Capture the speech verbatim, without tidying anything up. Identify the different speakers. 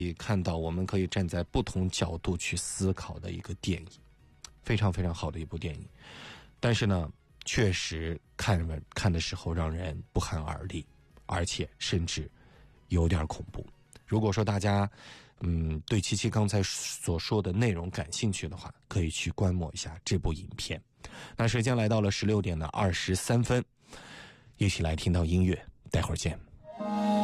Speaker 1: 看到我们可以站在不同角度去思考的一个电影，非常非常好的一部电影。但是呢，确实看看的时候让人不寒而栗，而且甚至有点恐怖。如果说大家嗯对七七刚才所说的内容感兴趣的话，可以去观摩一下这部影片。那时间来到了十六点的二十三分，一起来听到音乐，待会儿见。